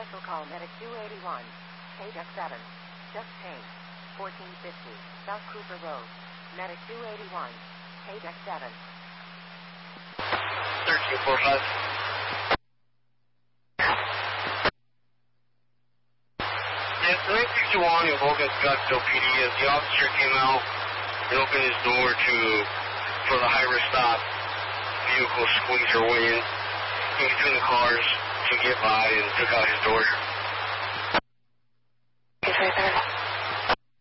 Special call medic 281. Paydeck 7. Just changed. 1450. South Cooper Road. Medic 281. Paydeck 7. 1345. Yes, 961 in Logan, Scottsdale PD, as the officer came out and opened his door for the high-risk stop, vehicle squeezed her way in between the cars to get by and took out his door.